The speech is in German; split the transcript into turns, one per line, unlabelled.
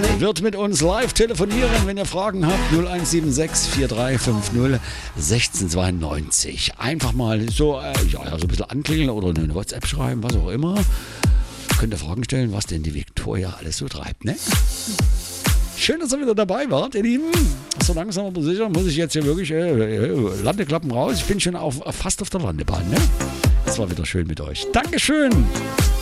wird mit uns live telefonieren, wenn ihr Fragen habt. 0176 4350 1692. Einfach mal so, so ein bisschen anklingeln oder eine WhatsApp schreiben, was auch immer. Könnt ihr Fragen stellen, was denn die Viktoria alles so treibt, ne? Schön, dass ihr wieder dabei wart, ihr Lieben. So langsam aber sicher muss ich jetzt hier wirklich Landeklappen raus. Ich bin schon fast auf der Landebahn, ne? Das war wieder schön mit euch. Dankeschön.